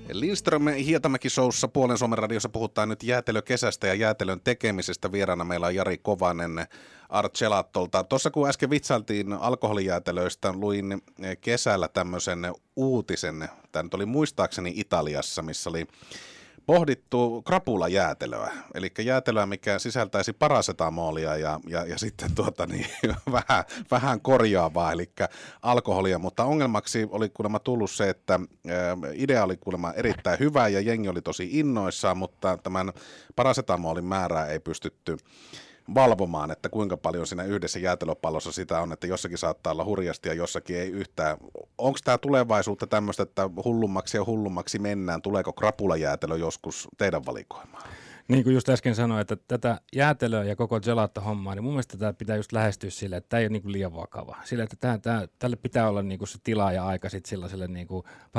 Lindström Hietamäki-showssa Puolen Suomen radiossa puhutaan nyt jäätelökesästä ja jäätelön tekemisestä. Vieraana meillä on Jari Kovanen Art Gelatolta. Tuossa kun äsken vitsailtiin alkoholijäätelöistä, luin kesällä tämmöisen uutisen. Tämä nyt oli muistaakseni Italiassa, missä oli pohdittu krapulajäätelöä, eli jäätelöä, mikä sisältäisi parasetamolia ja sitten vähän korjaavaa, eli alkoholia, mutta ongelmaksi oli kuulemma tullut se, että idea oli kuulemma erittäin hyvä ja jengi oli tosi innoissaan, mutta tämän parasetamolin määrää ei pystytty valvomaan, että kuinka paljon siinä yhdessä jäätelöpallossa sitä on, että jossakin saattaa olla hurjasti ja jossakin ei yhtään. Onko tämä tulevaisuutta tämmöistä, että hullummaksi ja hullummaksi mennään? Tuleeko krapulajäätelö joskus teidän valikoimaan? Niin kuin just äsken sanoin, että tätä jäätelöä ja koko gelato-hommaa, niin mun mielestä tätä pitää just lähestyä sille, että tämä ei ole niin kuin liian vakava. Sillä, että tälle pitää olla niin kuin se tila ja aika sitten sellaiselle niin kuin